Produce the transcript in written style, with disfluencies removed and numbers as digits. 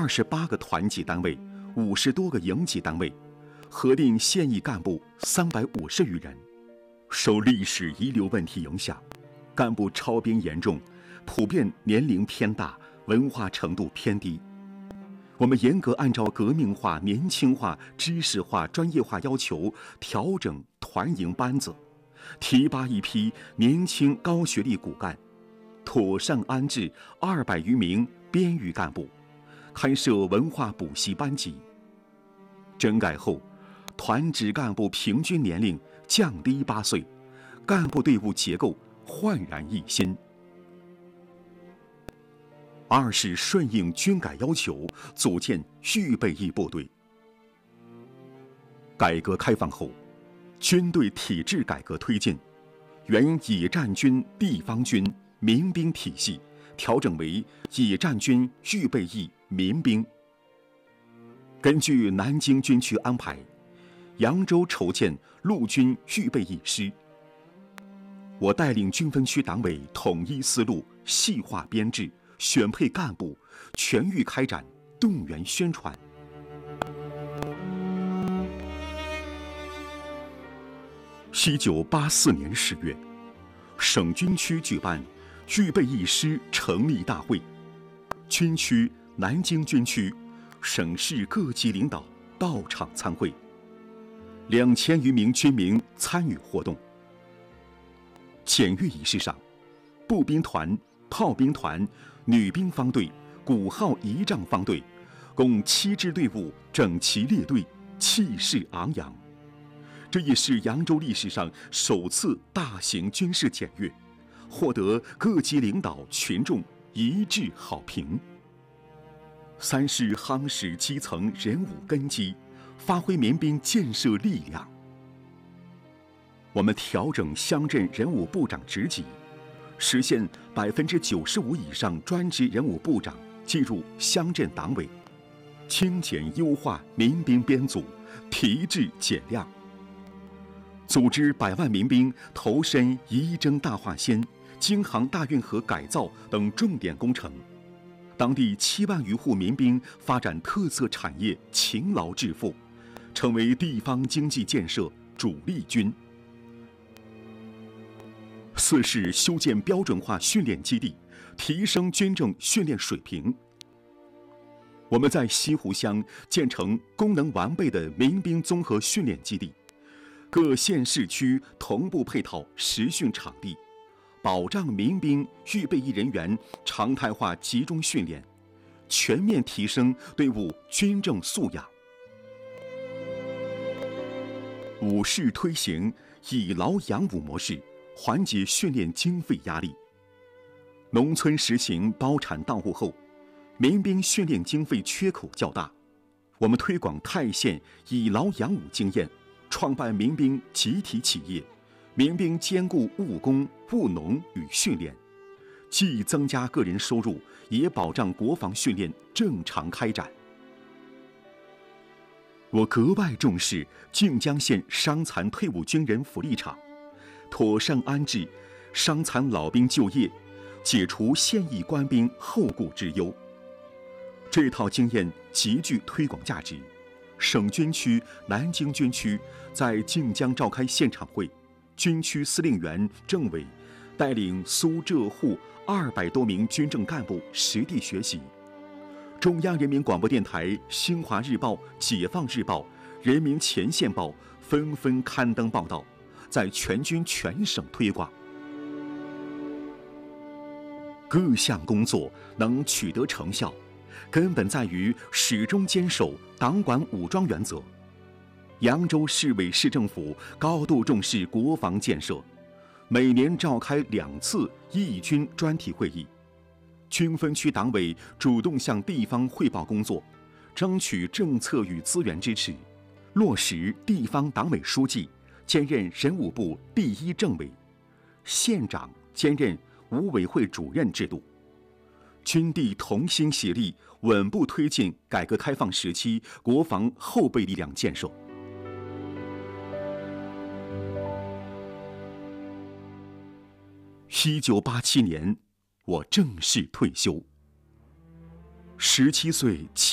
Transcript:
28个团级单位，50多个营级单位，核定现役干部350余人。受历史遗留问题影响，干部超编严重，普遍年龄偏大，文化程度偏低。我们严格按照革命化、年轻化、知识化、专业化要求，调整团营班子，提拔一批年轻高学历骨干，妥善安置200余名编余干部，开设文化补习班级。整改后，团职干部平均年龄降低8岁，干部队伍结构焕然一新。2是顺应军改要求，组建预备役部队。改革开放后，军队体制改革推进，原野战军、地方军、民兵体系调整为野战军、预备役、民兵。根据南京军区安排，扬州筹建陆军预备役师。我带领军分区党委统一思路，细化编制，选配干部，全域开展动员宣传。1984年10月，省军区举办预备役师成立大会，军区、南京军区、省市各级领导到场参会，2000余名军民参与活动。检阅仪式上，步兵团、炮兵团、女兵方队、鼓号仪仗方队共7支队伍整齐列队，气势昂扬。这也是扬州历史上首次大型军事检阅，获得各级领导群众一致好评。3是夯实基层人武根基，发挥民兵建设力量。我们调整乡镇人武部长职级，实现95%以上专职人武部长进入乡镇党委，精简优化民兵编组，提质减量。组织100万民兵投身仪征大化纤、京杭大运河改造等重点工程，当地7万余户民兵发展特色产业，勤劳致富，成为地方经济建设主力军。4是修建标准化训练基地，提升军政训练水平。我们在西湖乡建成功能完备的民兵综合训练基地，各县市区同步配套实训场地，保障民兵预备役人员常态化集中训练，全面提升队伍军政素养。5是推行以劳养武模式，缓解训练经费压力。农村实行包产到户后，民兵训练经费缺口较大，我们推广泰县以劳养武经验，创办民兵集体企业，民兵兼顾务工、务农与训练，既增加个人收入，也保障国防训练正常开展。我格外重视靖江县伤残退伍军人福利场，妥善安置伤残老兵就业，解除现役官兵后顾之忧。这套经验极具推广价值。省军区、南京军区在靖江召开现场会，军区司令员、政委带领苏浙沪200多名军政干部实地学习。中央人民广播电台、新华日报、解放日报、人民前线报纷纷刊登报道，在全军全省推广。各项工作能取得成效，根本在于始终坚守党管武装原则。扬州市委市政府高度重视国防建设，每年召开2次义军专题会议。军分区党委主动向地方汇报工作，争取政策与资源支持，落实地方党委书记兼任人武部第1政委，县长兼任武委会主任制度。军地同心协力，稳步推进改革开放时期国防后备力量建设。1987年，我正式退休。17岁